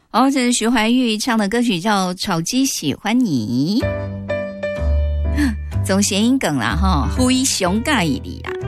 哦，这是徐怀钰唱的歌曲叫《炒鸡喜欢你》，总谐音梗啦哈，灰熊尬一里啦。